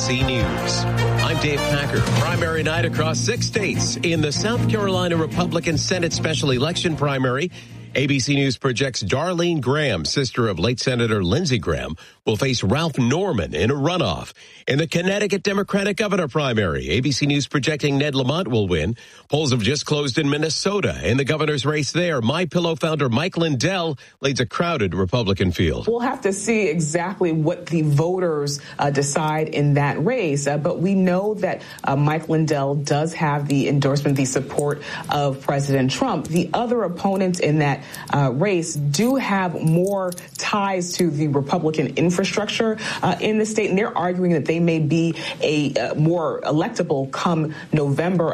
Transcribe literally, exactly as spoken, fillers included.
C News. I'm Dave Packer. Primary night across six states in the South Carolina Republican Senate special election primary. A B C News projects Darlene Graham, sister of late Senator Lindsey Graham, will face Ralph Norman in a runoff. In the Connecticut Democratic governor primary, A B C News projecting Ned Lamont will win. Polls have just closed in Minnesota. In the governor's race there, MyPillow founder Mike Lindell leads a crowded Republican field. We'll have to see exactly what the voters uh, decide in that race. Uh, but we know that uh, Mike Lindell does have the endorsement, the support of President Trump. The other opponents in that uh, race do have more ties to the Republican infrastructure uh, in the state, and they're arguing that they may be a uh, more electable come November.